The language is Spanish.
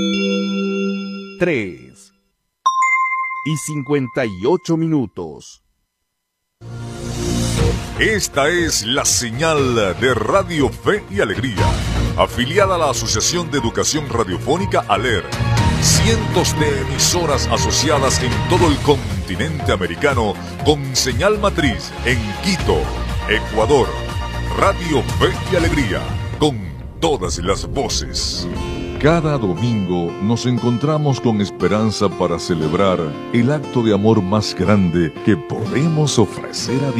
3:58. Esta es la señal de Radio Fe y Alegría, afiliada a la Asociación de Educación Radiofónica ALER. Cientos de emisoras asociadas en todo el continente americano con señal matriz en Quito, Ecuador. Radio Fe y Alegría, con todas las voces. Cada domingo nos encontramos con esperanza para celebrar el acto de amor más grande que podemos ofrecer a Dios.